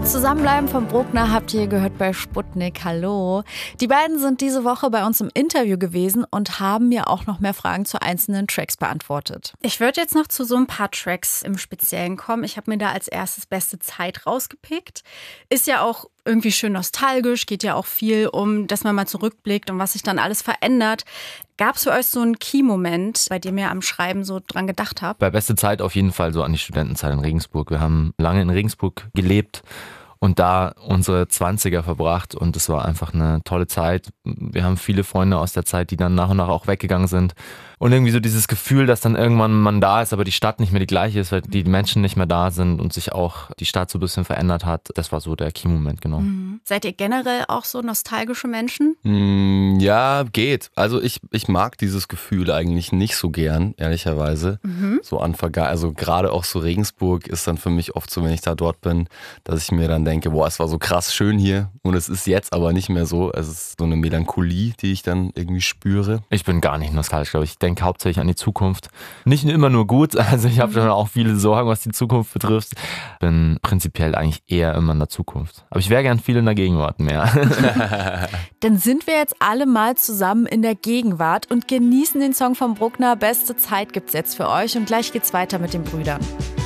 Zusammenbleiben von Bruckner habt ihr gehört bei Sputnik. Hallo. Die beiden sind diese Woche bei uns im Interview gewesen und haben mir auch noch mehr Fragen zu einzelnen Tracks beantwortet. Ich würde jetzt noch zu so ein paar Tracks im Speziellen kommen. Ich habe mir da als erstes Beste Zeit rausgepickt. Ist ja auch irgendwie schön nostalgisch, geht ja auch viel um, dass man mal zurückblickt und was sich dann alles verändert. Gab es für euch so einen Key-Moment, bei dem ihr am Schreiben so dran gedacht habt? Bei Beste Zeit auf jeden Fall so an die Studentenzeit in Regensburg. Wir haben lange in Regensburg gelebt und da unsere 20er verbracht und es war einfach eine tolle Zeit. Wir haben viele Freunde aus der Zeit, die dann nach und nach auch weggegangen sind. Und irgendwie so dieses Gefühl, dass dann irgendwann man da ist, aber die Stadt nicht mehr die gleiche ist, weil die Menschen nicht mehr da sind und sich auch die Stadt so ein bisschen verändert hat. Das war so der Key-Moment, genau. Mhm. Seid ihr generell auch so nostalgische Menschen? Ja, geht. Also ich mag dieses Gefühl eigentlich nicht so gern, ehrlicherweise. So also gerade auch so Regensburg ist dann für mich oft so, wenn ich da dort bin, dass ich mir dann denke, boah, es war so krass schön hier und es ist jetzt aber nicht mehr so. Es ist so eine Melancholie, die ich dann irgendwie spüre. Ich bin gar nicht nostalgisch, glaube ich. Ich denke hauptsächlich an die Zukunft. Nicht immer nur gut, also ich habe schon auch viele Sorgen, was die Zukunft betrifft. Bin prinzipiell eigentlich eher immer in der Zukunft. Aber ich wäre gern viel in der Gegenwart mehr. Dann sind wir jetzt alle mal zusammen in der Gegenwart und genießen den Song von Bruckner. Beste Zeit gibt's jetzt für euch und gleich geht's weiter mit den Brüdern.